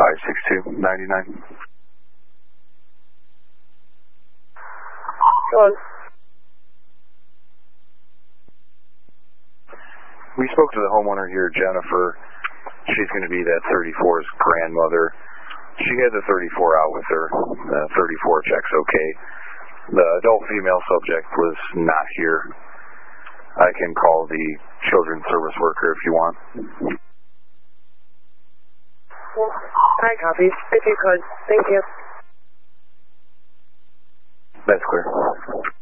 562-99. Go on. We spoke to the homeowner here, Jennifer. She's going to be that 34's grandmother. She had the 34 out with her. 34 checks okay. The adult female subject was not here. I can call the children's service worker if you want. I copy. If you could. Thank you. That's clear.